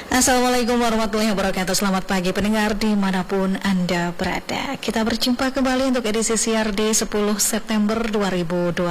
Assalamualaikum warahmatullahi wabarakatuh. Selamat pagi pendengar dimanapun Anda berada. Kita berjumpa kembali untuk edisi CRD 10 September 2026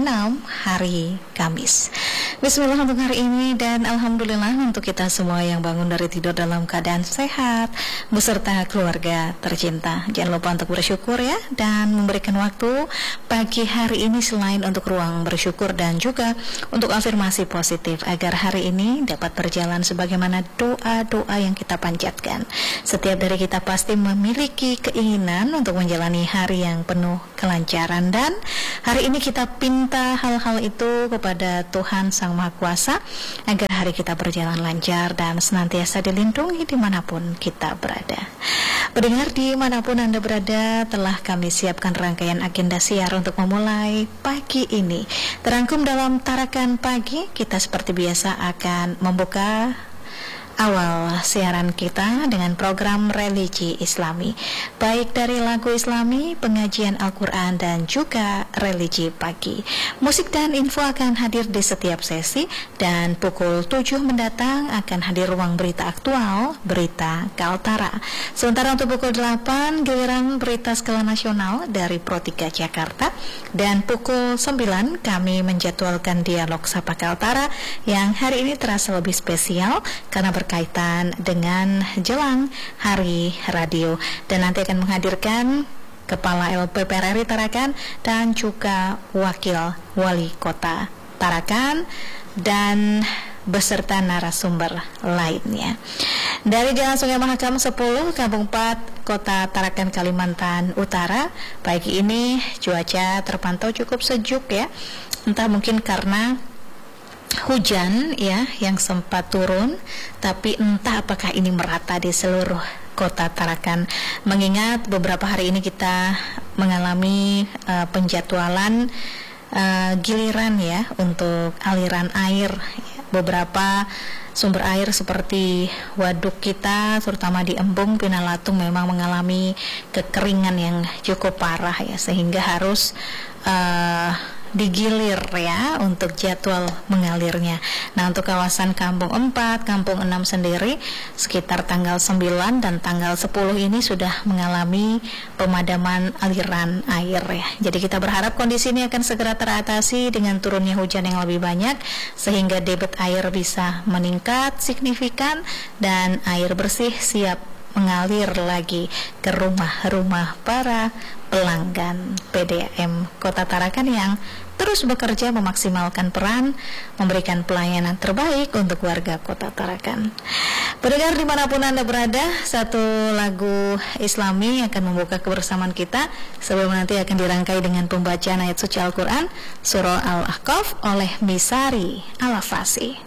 hari Kamis. Bismillah untuk hari ini dan Alhamdulillah untuk kita semua yang bangun dari tidur dalam keadaan sehat beserta keluarga tercinta. Jangan lupa untuk bersyukur ya, dan memberikan waktu pagi hari ini selain untuk ruang bersyukur dan juga untuk afirmasi positif agar hari ini dapat berjalan sebagaimana doa-doa yang kita panjatkan. Setiap dari kita pasti memiliki keinginan untuk menjalani hari yang penuh kelancaran, dan hari ini kita pinta hal-hal itu kepada Tuhan Sang Maha Kuasa agar hari kita berjalan lancar dan senantiasa dilindungi dimanapun kita berada. Pendengar dimanapun Anda berada, telah kami siapkan rangkaian agenda siar untuk memulai pagi ini. Terangkum dalam Tarakan Pagi, kita seperti biasa akan membuka awal siaran kita dengan program religi Islami, baik dari lagu Islami, pengajian Al-Quran, dan juga religi pagi. Musik dan info akan hadir di setiap sesi, dan pukul 7 mendatang akan hadir ruang berita aktual, berita Kaltara. Sementara untuk pukul 8, giliran berita skala nasional dari Pro 3 Jakarta, dan pukul 9 kami menjadwalkan dialog Sapa Kaltara yang hari ini terasa lebih spesial karena berkaitan dengan jelang Hari Radio, dan nanti akan menghadirkan Kepala LPPR RI Tarakan dan juga Wakil Wali Kota Tarakan dan beserta narasumber lainnya. Dari Jalan Sungai Mahakam 10, Kampung 4, Kota Tarakan, Kalimantan Utara, pagi ini cuaca terpantau cukup sejuk ya. Entah mungkin karena hujan ya yang sempat turun, tapi entah apakah ini merata di seluruh Kota Tarakan, mengingat beberapa hari ini kita mengalami penjadwalan giliran ya untuk aliran air. Beberapa sumber air seperti waduk kita, terutama di Embung, Pinalatung, memang mengalami kekeringan yang cukup parah ya, sehingga harus digilir ya untuk jadwal mengalirnya. Nah, untuk kawasan Kampung 4, Kampung 6 sendiri sekitar tanggal 9 dan tanggal 10 ini sudah mengalami pemadaman aliran air ya. Jadi kita berharap kondisi ini akan segera teratasi dengan turunnya hujan yang lebih banyak, sehingga debit air bisa meningkat signifikan dan air bersih siap mengalir lagi ke rumah-rumah para pelanggan PDAM Kota Tarakan yang terus bekerja memaksimalkan peran memberikan pelayanan terbaik untuk warga Kota Tarakan. Pendengar dimanapun Anda berada, satu lagu Islami akan membuka kebersamaan kita sebelum nanti akan dirangkai dengan pembacaan ayat suci Al-Quran Surah Al-Ahqaf oleh Misari Al-Afasi.